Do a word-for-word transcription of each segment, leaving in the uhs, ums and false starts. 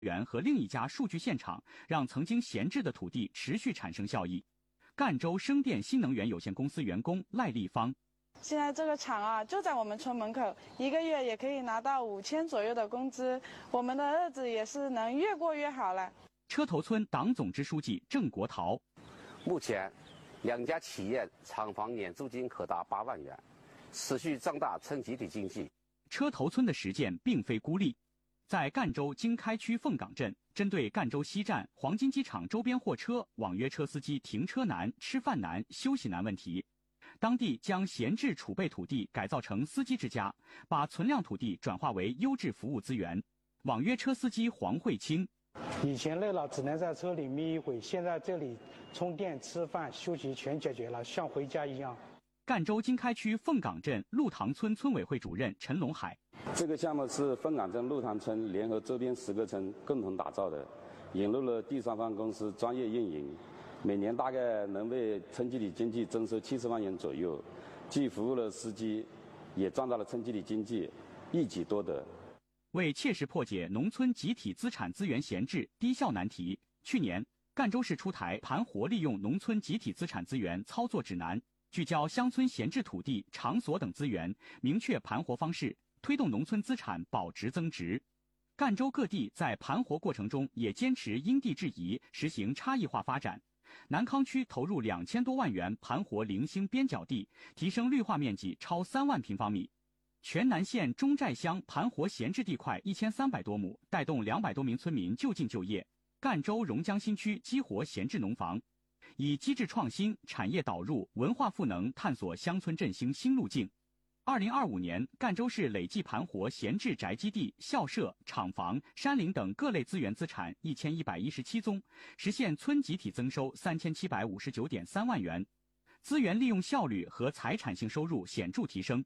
源和另一家数据现场，让曾经闲置的土地持续产生效益。赣州生电新能源有限公司员工赖丽芳。 现在这个厂啊，就在我们村门口，一个月也可以拿到五千左右的工资，我们的日子也是能越过越好了。 车头村党总支书记郑国陶， 目前，两家企业厂房年租金可达八万元，持续壮大村集体经济。 车头村的实践并非孤立，在赣州经开区凤岗镇，针对赣州西站、黄金机场周边货车网约车司机停车难、吃饭难、休息难问题。当地将闲置储备土地改造成司机之家，把存量土地转化为优质服务资源。网约车司机黄慧清， 以前累了只能在车里眯一会，现在这里充电、吃饭、休息全解决了，像回家一样。 赣州经开区凤岗镇鹿塘村村委会主任陈龙海， 这个项目是凤岗镇鹿塘村联合周边十个村共同打造的，引入了第三方公司专业运营。每年大概能为村集体经济增收七十万元左右，既服务了司机，也壮大了村集体经济，一举多得。 为切实破解农村集体资产资源闲置低效难题，去年赣州市出台盘活利用农村集体资产资源操作指南，聚焦乡村闲置土地、场所等资源，明确盘活方式，推动农村资产保值增值。赣州各地在盘活过程中也坚持因地制宜，实行差异化发展。南康区投入两千多万元盘活零星边角地，提升绿化面积超三万平方米。全南县中寨乡盘活闲置地块一千三百多亩，带动两百多名村民就近就业。赣州榕江新区激活闲置农房，以机制创新、产业导入、文化赋能探索乡村振兴新路径。二零二五年，赣州市累计盘活闲置宅基地、校舍、厂房、山林等各类资源资产一千一百一十七宗，实现村集体增收三千七百五十九点三万元，资源利用效率和财产性收入显著提升。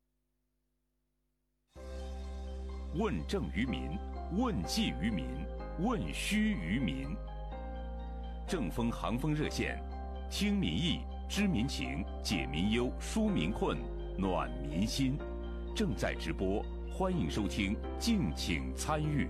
问政于民，问计于民，问需于民。正风航风热线，听民意，知民情，解民忧，纾民困，暖民心，正在直播，欢迎收听，敬请参与。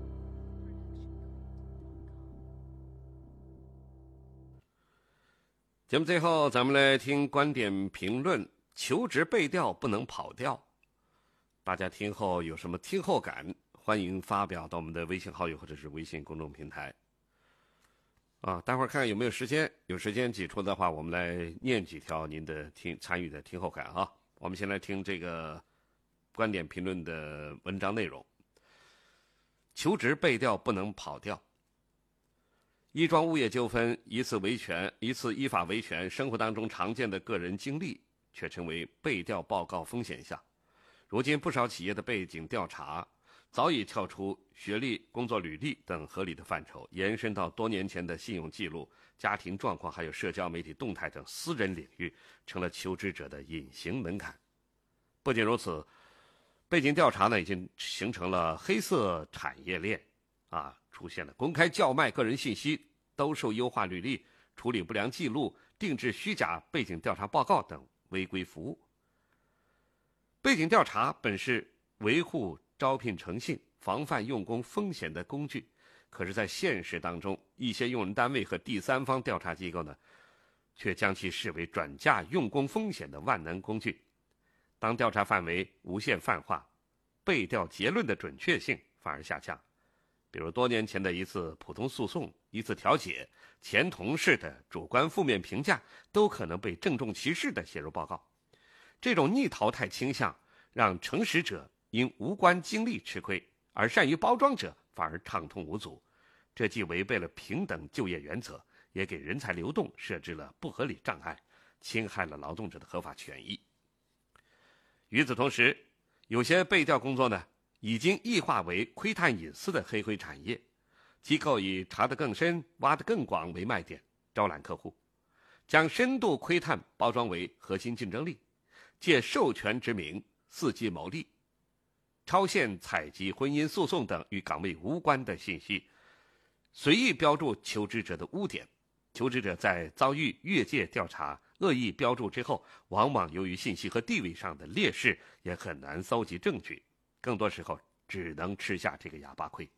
节目最后，咱们来听观点评论：求职背调不能跑调。大家听后有什么听后感？欢迎发表到我们的微信好友或者是微信公众平台。啊，待会儿看看有没有时间，有时间挤出的话，我们来念几条您的听参与的听后感啊。我们先来听这个观点评论的文章内容。求职背调不能跑调。一桩物业纠纷，一次维权，一次依法维权，生活当中常见的个人经历，却成为背调报告风险项。如今不少企业的背景调查早已跳出学历、工作履历等合理的范畴，延伸到多年前的信用记录、家庭状况，还有社交媒体动态等私人领域，成了求职者的隐形门槛。不仅如此，背景调查呢已经形成了黑色产业链，啊，出现了公开叫卖个人信息、兜售优化履历、处理不良记录、定制虚假背景调查报告等违规服务。背景调查本是维护招聘诚信、防范用工风险的工具，可是在现实当中，一些用人单位和第三方调查机构呢，却将其视为转嫁用工风险的万能工具。当调查范围无限泛化，背调结论的准确性反而下降。比如多年前的一次普通诉讼、一次调解，前同事的主观负面评价都可能被郑重其事地写入报告。这种逆淘汰倾向让诚实者因无关经历吃亏，而善于包装者反而畅通无阻。这既违背了平等就业原则，也给人才流动设置了不合理障碍，侵害了劳动者的合法权益。与此同时，有些背调工作呢，已经异化为窥探隐私的黑灰产业，机构以查得更深、挖得更广为卖点，招揽客户，将深度窥探包装为核心竞争力，借授权之名伺机牟利，超限采集婚姻诉讼等与岗位无关的信息，随意标注求职者的污点。求职者在遭遇越界调查、恶意标注之后，往往由于信息和地位上的劣势，也很难搜集证据，更多时候只能吃下这个哑巴亏。